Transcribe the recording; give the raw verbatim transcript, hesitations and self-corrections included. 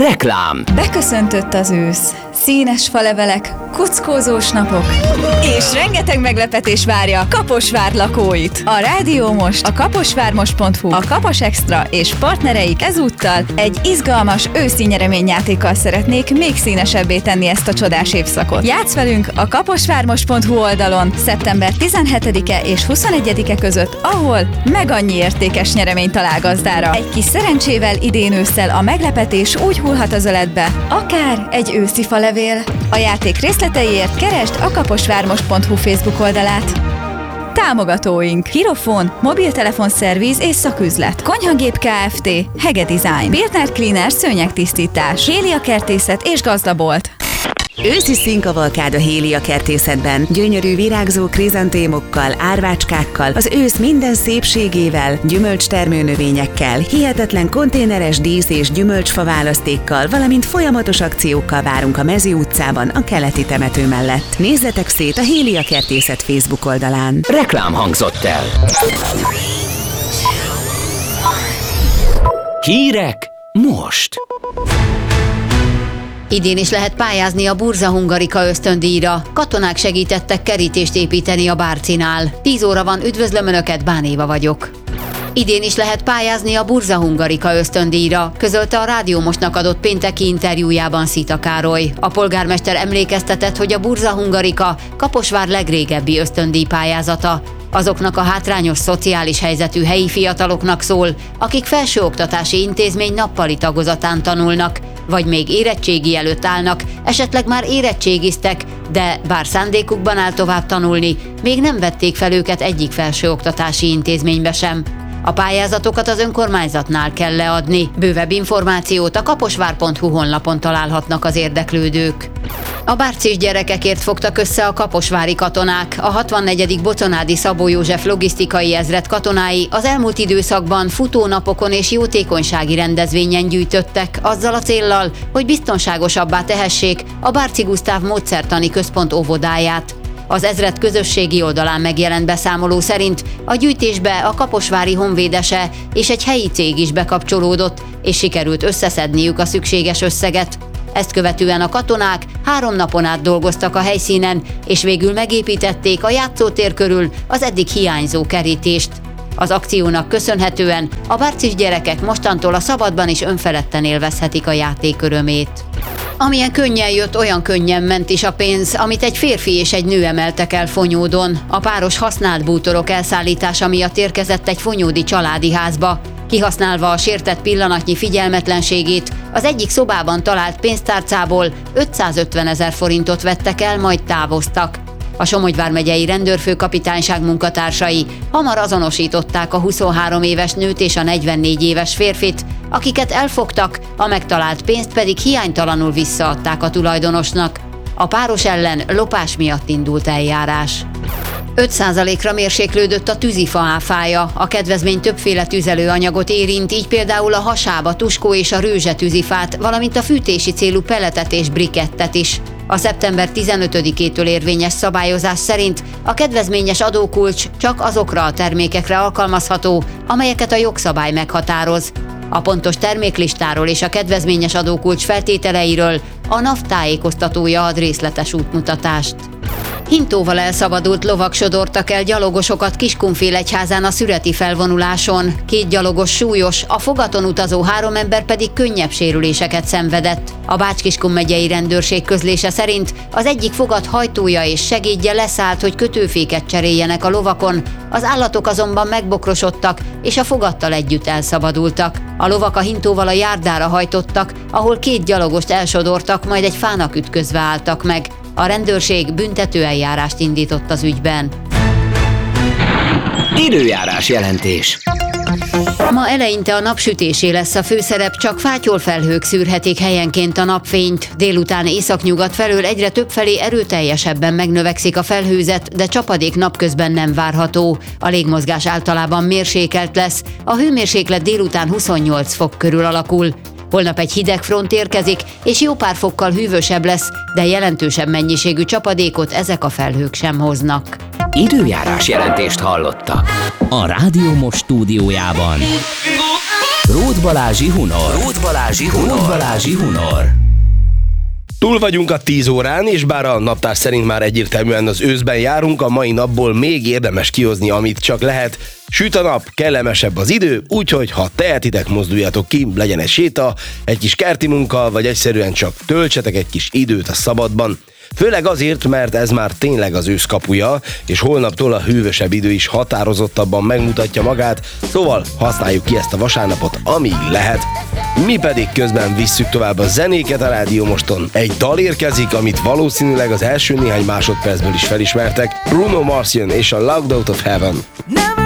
Reklám. Beköszöntött az ősz. Színes falevelek, kuckózós napok, és rengeteg meglepetés várja Kaposvár lakóit. A Rádió Most, a kaposvármost pont hu, a Kapas Extra és partnereik ezúttal egy izgalmas őszi nyereményjátékkal szeretnék még színesebbé tenni ezt a csodás évszakot. Játsz velünk a kaposvármost pont hu oldalon szeptember tizenhetedike és huszonegyedike között, ahol meg annyi értékes nyeremény talál gazdára. Egy kis szerencsével idén ősszel a meglepetés úgy hullhat az öletbe, akár egy őszi falevél. A játék részleteiért keresd a kaposvármost pont hu Facebook oldalát. Támogatóink: Hirofon, mobiltelefonszerviz és szaküzlet, Konyhagép Kft., Hege Design, Birtner Cleaner szőnyegtisztítás, Hélia Kertészet és Gazdabolt. Őszi színkavalkád a Hélia Kertészetben. Gyönyörű virágzó krizantémokkal, árvácskákkal, az ősz minden szépségével, gyümölcstermőnövényekkel, hihetetlen konténeres dísz- és gyümölcsfa választékkal, valamint folyamatos akciókkal várunk a Mezi utcában, a keleti temető mellett. Nézzetek szét a Hélia Kertészet Facebook oldalán. Reklám hangzott el. Hírek most. Idén is lehet pályázni a Burza Hungarika ösztöndíjra. Katonák segítettek kerítést építeni a Bárcinál. tíz óra van, üdvözlöm Önöket, Bán Éva vagyok. Idén is lehet pályázni a Burza Hungarika ösztöndíjra, közölte a Rádió Mostnak adott pénteki interjújában Szita Károly. A polgármester emlékeztetett, hogy a Burza Hungarika Kaposvár legrégebbi ösztöndíj pályázata. Azoknak a hátrányos szociális helyzetű helyi fiataloknak szól, akik felsőoktatási intézmény nappali tagozatán tanulnak, vagy még érettségi előtt állnak, esetleg már érettségiztek, de bár szándékukban áll tovább tanulni, még nem vették fel őket egyik felsőoktatási intézménybe sem. A pályázatokat az önkormányzatnál kell leadni. Bővebb információt a kaposvár pont hu honlapon találhatnak az érdeklődők. A bárcis gyerekekért fogtak össze a kaposvári katonák. A hatvannegyedik Boconádi Szabó József logisztikai ezred katonái az elmúlt időszakban futónapokon és jótékonysági rendezvényen gyűjtöttek, azzal a céllal, hogy biztonságosabbá tehessék a Bárci Gusztáv Módszertani Központ óvodáját. Az ezred közösségi oldalán megjelent beszámoló szerint a gyűjtésbe a kaposvári honvédese és egy helyi cég is bekapcsolódott, és sikerült összeszedniük a szükséges összeget. Ezt követően a katonák három napon át dolgoztak a helyszínen, és végül megépítették a játszótér körül az eddig hiányzó kerítést. Az akciónak köszönhetően a bárcis gyerekek mostantól a szabadban is önfeledten élvezhetik a játék örömét. Amilyen könnyen jött, olyan könnyen ment is a pénz, amit egy férfi és egy nő emeltek el Fonyódon. A páros használt bútorok elszállítása miatt érkezett egy fonyódi családi házba. Kihasználva a sértett pillanatnyi figyelmetlenségét, az egyik szobában talált pénztárcából ötszázötven ezer forintot vettek el, majd távoztak. A Somogy vármegyei rendőrfőkapitányság munkatársai hamar azonosították a huszonhárom éves nőt és a negyvennégy éves férfit, akiket elfogtak, a megtalált pénzt pedig hiánytalanul visszaadták a tulajdonosnak. A páros ellen lopás miatt indult eljárás. öt százalékra mérséklődött a tűzifa áfája. A kedvezmény többféle tüzelőanyagot érint, így például a hasába, tuskó és a rőzse tűzifát, valamint a fűtési célú peletet és brikettet is. A szeptember tizenötödikétől érvényes szabályozás szerint a kedvezményes adókulcs csak azokra a termékekre alkalmazható, amelyeket a jogszabály meghatároz. A pontos terméklistáról és a kedvezményes adókulcs feltételeiről a NAV tájékoztatója ad részletes útmutatást. Hintóval elszabadult lovak sodortak el gyalogosokat Kiskunfélegyházán a szüreti felvonuláson. Két gyalogos súlyos, a fogaton utazó három ember pedig könnyebb sérüléseket szenvedett. A Bács-Kiskun megyei rendőrség közlése szerint az egyik fogat hajtója és segédje leszállt, hogy kötőféket cseréljenek a lovakon, az állatok azonban megbokrosodtak, és a fogattal együtt elszabadultak. A lovak a hintóval a járdára hajtottak, ahol két gyalogost elsodortak, majd egy fának ütközve álltak meg. A rendőrség büntetőeljárást indított az ügyben. Időjárás jelentés. Ma eleinte a napsütésé lesz a főszerep, csak fátyolfelhők szűrhetik helyenként a napfényt. Délután északnyugat felől egyre többfelé erőteljesebben megnövekszik a felhőzet, de csapadék napközben nem várható. A légmozgás általában mérsékelt lesz, a hőmérséklet délután huszonnyolc fok körül alakul. Holnap egy hideg front érkezik, és jó pár fokkal hűvösebb lesz, de jelentősebb mennyiségű csapadékot ezek a felhők sem hoznak. Időjárás jelentést hallottak. A Rádió Most stúdiójában Róth Balázsi Hunor. Róth Balázsi Hunor. Róth Balázsi Hunor. Túl vagyunk a tíz órán, és bár a naptár szerint már egyértelműen az őszben járunk, a mai napból még érdemes kihozni, amit csak lehet. Süt a nap, kellemesebb az idő, úgyhogy ha tehetitek, mozduljatok ki, legyen egy séta, egy kis kerti munka, vagy egyszerűen csak töltsetek egy kis időt a szabadban. Főleg azért, mert ez már tényleg az ősz kapuja, és holnaptól a hűvösebb idő is határozottabban megmutatja magát, szóval használjuk ki ezt a vasárnapot, amíg lehet. Mi pedig közben visszük tovább a zenéket a Rádió Moston. Egy dal érkezik, amit valószínűleg az első néhány másodpercből is felismertek. Bruno Mars jön és a Locked Out of Heaven. Never